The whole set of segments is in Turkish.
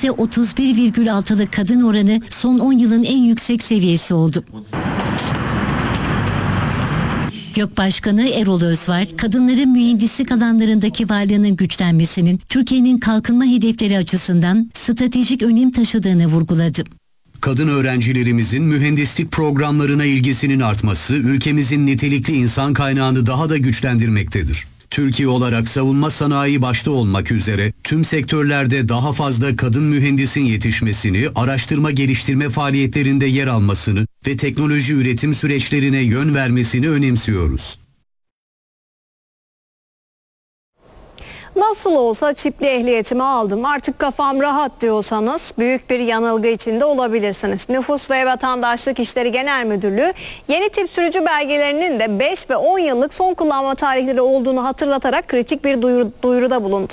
%31,6'lık kadın oranı son 10 yılın en yüksek seviyesi oldu. YÖK Başkanı Erol Özvar, kadınların mühendislik alanlarındaki varlığının güçlenmesinin Türkiye'nin kalkınma hedefleri açısından stratejik önem taşıdığını vurguladı. Kadın öğrencilerimizin mühendislik programlarına ilgisinin artması, ülkemizin nitelikli insan kaynağını daha da güçlendirmektedir. Türkiye olarak savunma sanayi başta olmak üzere tüm sektörlerde daha fazla kadın mühendisin yetişmesini, araştırma geliştirme faaliyetlerinde yer almasını ve teknoloji üretim süreçlerine yön vermesini önemsiyoruz. Nasıl olsa çipli ehliyetimi aldım, artık kafam rahat diyorsanız büyük bir yanılgı içinde olabilirsiniz. Nüfus ve Vatandaşlık İşleri Genel Müdürlüğü yeni tip sürücü belgelerinin de 5 ve 10 yıllık son kullanma tarihleri olduğunu hatırlatarak kritik bir duyuruda bulundu.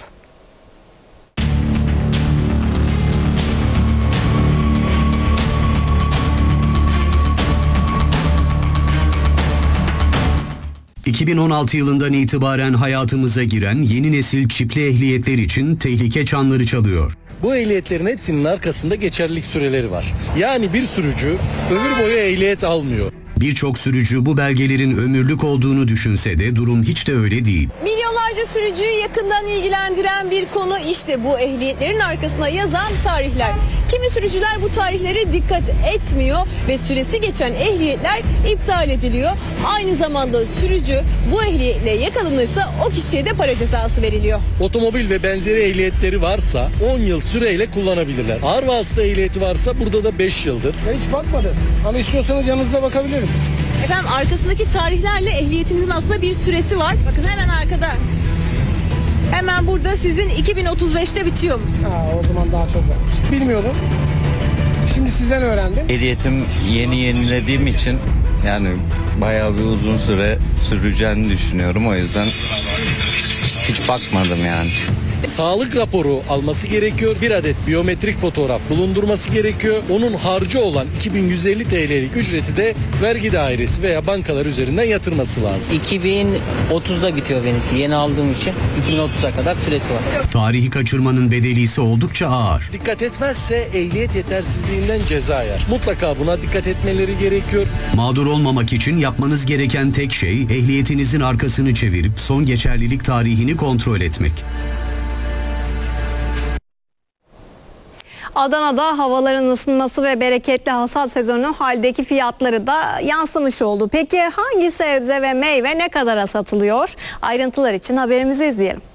...2016 yılından itibaren hayatımıza giren yeni nesil çipli ehliyetler için tehlike çanları çalıyor. Bu ehliyetlerin hepsinin arkasında geçerlilik süreleri var. Yani bir sürücü ömür boyu ehliyet almıyor. Birçok sürücü bu belgelerin ömürlük olduğunu düşünse de durum hiç de öyle değil. Milyonlarca sürücüyü yakından ilgilendiren bir konu, işte bu ehliyetlerin arkasına yazan tarihler. Kimi sürücüler bu tarihlere dikkat etmiyor ve süresi geçen ehliyetler iptal ediliyor. Aynı zamanda sürücü bu ehliyetle yakalanırsa o kişiye de para cezası veriliyor. Otomobil ve benzeri ehliyetleri varsa 10 yıl süreyle kullanabilirler. Ağır vasıta ehliyeti varsa burada da 5 yıldır. Ben hiç bakmadım ama istiyorsanız yanınızda bakabilirim. Efendim, arkasındaki tarihlerle ehliyetimizin aslında bir süresi var. Bakın hemen arkada. Hemen burada sizin 2035'te bitiyormuş. O zaman daha çok varmış. Bilmiyordum. Şimdi sizden öğrendim. Ehliyetim yeni yenilediğim için yani bayağı bir uzun süre süreceğini düşünüyorum. O yüzden hiç bakmadım yani. Sağlık raporu alması gerekiyor. Bir adet biyometrik fotoğraf bulundurması gerekiyor. Onun harcı olan 2150 TL'lik ücreti de vergi dairesi veya bankalar üzerinden yatırması lazım. 2030'da bitiyor benimki. Yeni aldığım için 2030'a kadar süresi var. Tarihi kaçırmanın bedeli ise oldukça ağır. Dikkat etmezse ehliyet yetersizliğinden ceza yer. Mutlaka buna dikkat etmeleri gerekiyor. Mağdur olmamak için yapmanız gereken tek şey ehliyetinizin arkasını çevirip son geçerlilik tarihini kontrol etmek. Adana'da havaların ısınması ve bereketli hasat sezonu haldeki fiyatları da yansımış oldu. Peki hangi sebze ve meyve ne kadara satılıyor? Ayrıntılar için haberimizi izleyelim.